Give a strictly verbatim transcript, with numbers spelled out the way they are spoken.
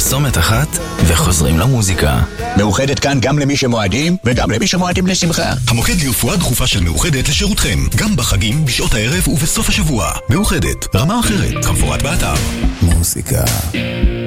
פרסומת אחת וחוזרים למוזיקה. מאוחדת כאן גם למי שמועדים וגם למי שמועדים לשמחה. המוקד לרפואה דחופה של מאוחדת לשירותכם, גם בחגים, בשעות הערב ובסוף השבוע. מאוחדת, רמה אחרת, כמפורט באתר. מוזיקה